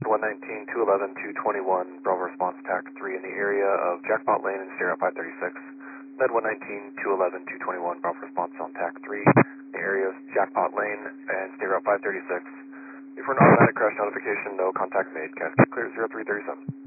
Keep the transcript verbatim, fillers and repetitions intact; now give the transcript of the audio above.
one nineteen, two eleven, two twenty-one, Bravo response tax three in the area of Jackpot Lane and Stereo five thirty-six. Med one nineteen, two eleven, two twenty-one, Bravo response on tax three in the area of Jackpot Lane and Stereo five thirty-six. Before an automatic crash notification, no contact made. Cascade clear zero three thirty-seven.